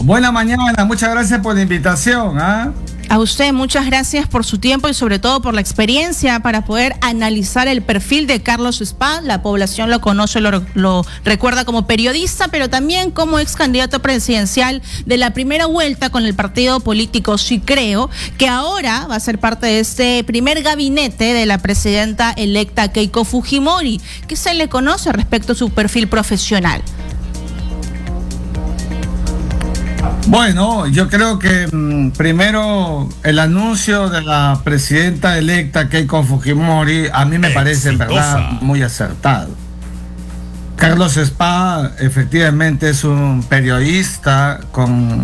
Buena mañana, muchas gracias por la invitación. A usted, muchas gracias por su tiempo y sobre todo por la experiencia para poder analizar el perfil de Carlos Spa. La población lo conoce, lo recuerda como periodista, pero también como ex candidato presidencial de la primera vuelta con el partido político Sí Creo, que ahora va a ser parte de este primer gabinete de la presidenta electa Keiko Fujimori. ¿Qué se le conoce respecto a su perfil profesional? Bueno, yo creo que primero el anuncio de la presidenta electa Keiko Fujimori a mí me parece en verdad muy acertado. Carlos Spa efectivamente es un periodista con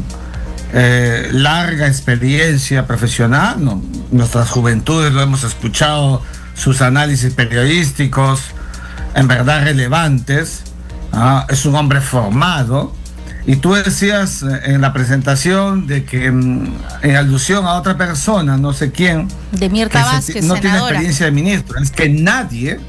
larga experiencia profesional, ¿no? Nuestras juventudes lo hemos escuchado, sus análisis periodísticos en verdad relevantes. Es un hombre formado. Y tú decías en la presentación de que en alusión a otra persona, no sé quién, de Mirta Vázquez, no senadora, tiene experiencia de ministro. Es que nadie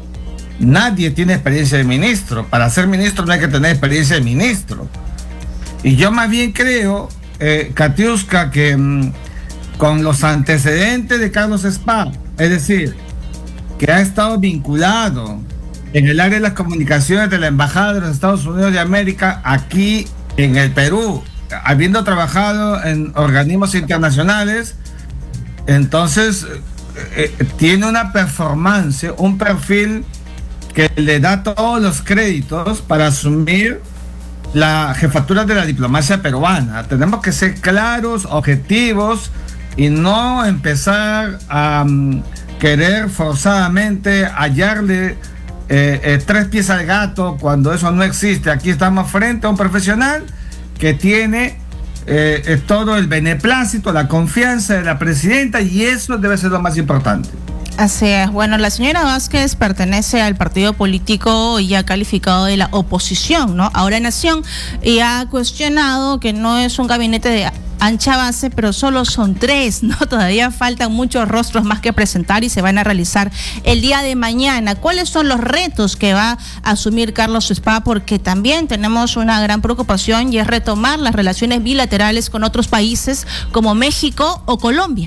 tiene experiencia de ministro. Para ser ministro no hay que tener experiencia de ministro. Y yo más bien creo, Katiuska, que con los antecedentes de Carlos Spa, es decir, que ha estado vinculado en el área de las comunicaciones de la Embajada de los Estados Unidos de América aquí en el Perú, habiendo trabajado en organismos internacionales, entonces tiene una performance, un perfil que le da todos los créditos para asumir la jefatura de la diplomacia peruana. Tenemos que ser claros, objetivos y no empezar a querer forzadamente hallarle tres pies al gato cuando eso no existe. Aquí estamos frente a un profesional que tiene todo el beneplácito, la confianza de la presidenta, y eso debe ser lo más importante. Así es. Bueno, la señora Vázquez pertenece al partido político ya calificado de la oposición, ¿no? Ahora Nación, y ha cuestionado que no es un gabinete de ancha base, pero solo son 3, ¿no? Todavía faltan muchos rostros más que presentar y se van a realizar el día de mañana. ¿Cuáles son los retos que va a asumir Carlos Spa? Porque también tenemos una gran preocupación y es retomar las relaciones bilaterales con otros países como México o Colombia.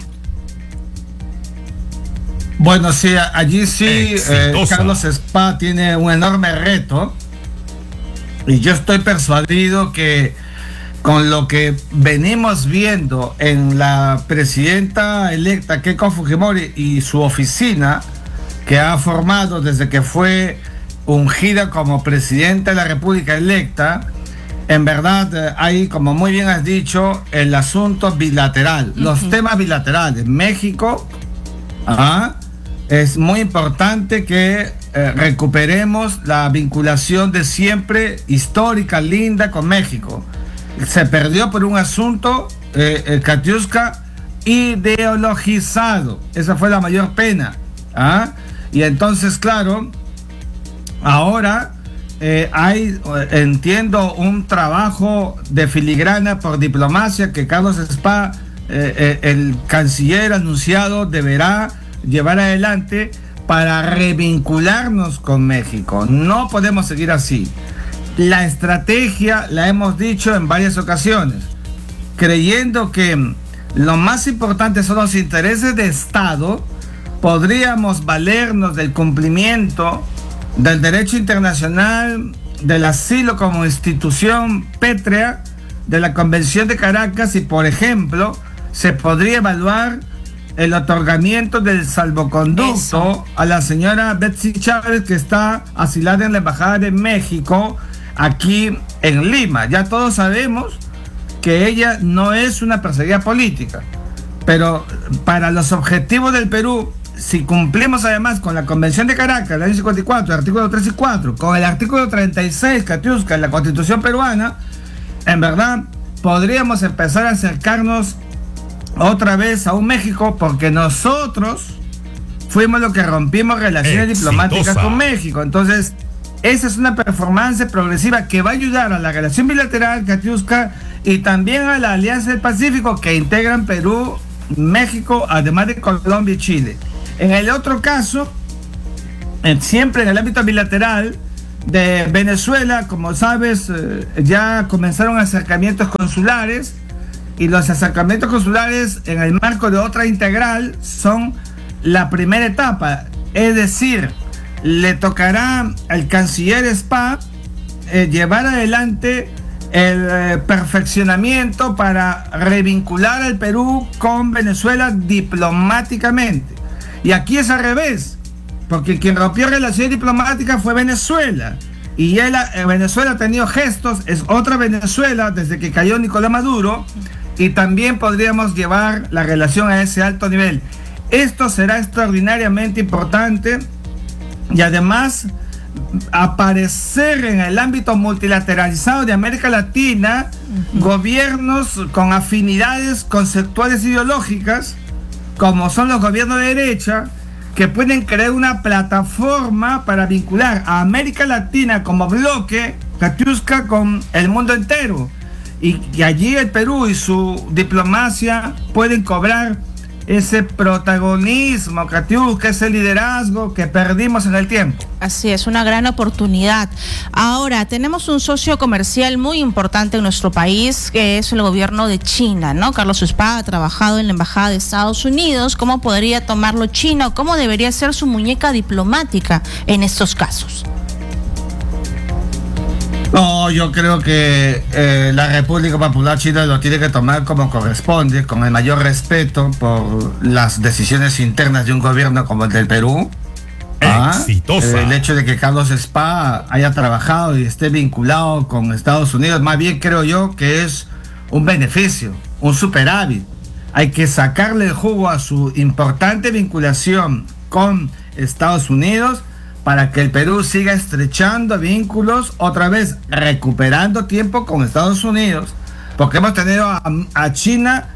Bueno, sí, allí sí, Carlos Spa tiene un enorme reto, y yo estoy persuadido que con lo que venimos viendo en la presidenta electa Keiko Fujimori y su oficina que ha formado desde que fue ungida como presidenta de la República electa, en verdad hay, como muy bien has dicho, el asunto bilateral, los temas bilaterales. México, es muy importante que recuperemos la vinculación de siempre, histórica, linda, con México. Se perdió por un asunto, Katiuska, ideologizado. Esa fue la mayor pena. Y entonces, claro, ahora hay, entiendo, un trabajo de filigrana por diplomacia que Carlos Spa, el canciller anunciado, deberá llevar adelante para revincularnos con México. No podemos seguir así. La estrategia la hemos dicho en varias ocasiones, creyendo que lo más importante son los intereses de Estado. Podríamos valernos del cumplimiento del derecho internacional, del asilo como institución pétrea, de la Convención de Caracas, y por ejemplo se podría evaluar el otorgamiento del salvoconducto a la señora Betsy Chávez, que está asilada en la Embajada de México aquí en Lima. Ya todos sabemos que ella no es una perseguida política, pero para los objetivos del Perú, si cumplimos además con la Convención de Caracas, el año 54, el artículo 3 y 4, con el artículo 36, Katiuska, en la Constitución peruana, en verdad podríamos empezar a acercarnos otra vez a un México, porque nosotros fuimos los que rompimos relaciones diplomáticas con México. Entonces, esa es una performance progresiva que va a ayudar a la relación bilateral, Katiuska, y también a la Alianza del Pacífico, que integran Perú, México, además de Colombia y Chile. En el otro caso, siempre en el ámbito bilateral, de Venezuela, como sabes, ya comenzaron acercamientos consulares, y los acercamientos consulares en el marco de otra integral son la primera etapa, es decir, le tocará al canciller Spa llevar adelante el perfeccionamiento para revincular al Perú con Venezuela diplomáticamente. Y aquí es al revés, porque quien rompió relaciones diplomáticas fue Venezuela. Y Venezuela ha tenido gestos, es otra Venezuela desde que cayó Nicolás Maduro, y también podríamos llevar la relación a ese alto nivel. Esto será extraordinariamente importante, y además aparecer en el ámbito multilateralizado de América Latina gobiernos con afinidades conceptuales ideológicas, como son los gobiernos de derecha, que pueden crear una plataforma para vincular a América Latina como bloque, Katiuska, con el mundo entero. Y allí el Perú y su diplomacia pueden cobrar ese protagonismo, Katiuska, ese liderazgo que perdimos en el tiempo. Así es, una gran oportunidad. Ahora, tenemos un socio comercial muy importante en nuestro país, que es el gobierno de China, ¿no? Carlos Spa ha trabajado en la Embajada de Estados Unidos. ¿Cómo podría tomarlo China o cómo debería ser su muñeca diplomática en estos casos? No, yo creo que la República Popular China lo tiene que tomar como corresponde, con el mayor respeto por las decisiones internas de un gobierno como el del Perú. Exitosa. El hecho de que Carlos Spa haya trabajado y esté vinculado con Estados Unidos, más bien creo yo que es un beneficio, un superávit. Hay que sacarle el jugo a su importante vinculación con Estados Unidos, para que el Perú siga estrechando vínculos, otra vez recuperando tiempo con Estados Unidos, porque hemos tenido a China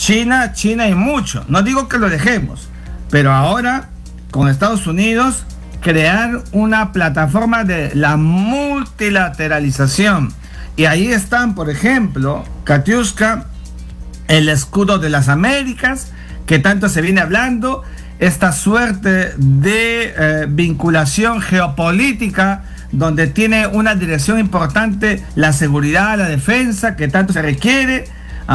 y mucho. No digo que lo dejemos, pero ahora con Estados Unidos crear una plataforma de la multilateralización. Y ahí están, por ejemplo, Katiuska, el escudo de las Américas, que tanto se viene hablando, esta suerte de vinculación geopolítica donde tiene una dirección importante la seguridad, la defensa, que tanto se requiere.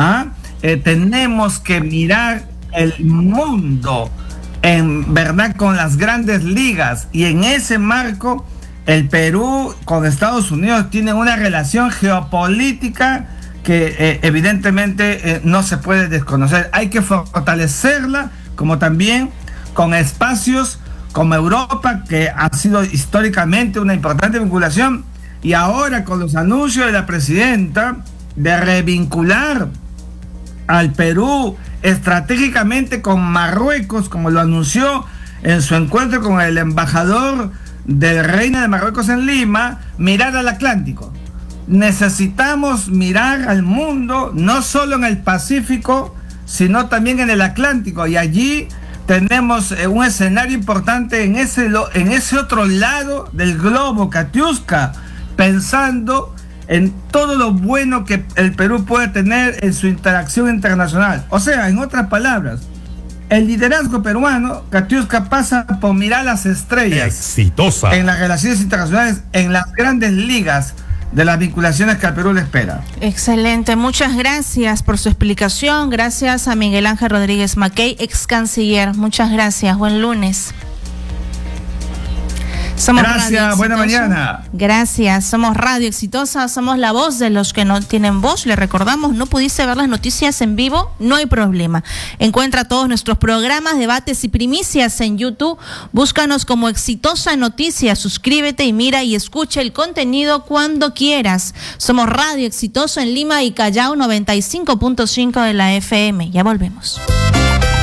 Tenemos que mirar el mundo en verdad con las grandes ligas, y en ese marco el Perú con Estados Unidos tiene una relación geopolítica que evidentemente no se puede desconocer. Hay que fortalecerla, como también con espacios como Europa, que ha sido históricamente una importante vinculación, y ahora con los anuncios de la presidenta de revincular al Perú estratégicamente con Marruecos, como lo anunció en su encuentro con el embajador del Reino de Marruecos en Lima, mirar al Atlántico. Necesitamos mirar al mundo, no solo en el Pacífico, sino también en el Atlántico, y allí tenemos un escenario importante en ese otro lado del globo, Katiuska, pensando en todo lo bueno que el Perú puede tener en su interacción internacional. O sea, en otras palabras, el liderazgo peruano, Katiuska, pasa por mirar las estrellas. Exitosa. En las relaciones internacionales, en las grandes ligas de las vinculaciones que al Perú le espera. Excelente, muchas gracias por su explicación. Gracias a Miguel Ángel Rodríguez Mackey, ex canciller. Muchas gracias, buen lunes. Somos gracias, buena mañana. Gracias, somos Radio Exitosa, somos la voz de los que no tienen voz. Le recordamos, no pudiste ver las noticias en vivo, no hay problema. Encuentra todos nuestros programas, debates y primicias en YouTube. Búscanos como Exitosa Noticias, suscríbete y mira y escucha el contenido cuando quieras. Somos Radio Exitosa en Lima y Callao, 95.5 de la FM. Ya volvemos.